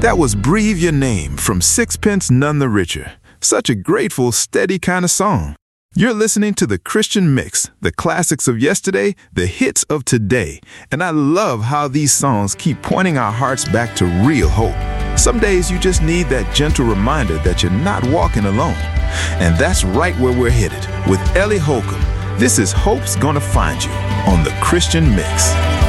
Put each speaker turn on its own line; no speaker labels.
That was Breathe Your Name from Sixpence None the Richer. Such a grateful, steady kind of song. You're listening to The Christian Mix, the classics of yesterday, the hits of today. And I love how these songs keep pointing our hearts back to real hope. Some days you just need that gentle reminder that you're not walking alone. And that's right where we're headed with Ellie Holcomb. This is Hope's Gonna Find You on The Christian Mix.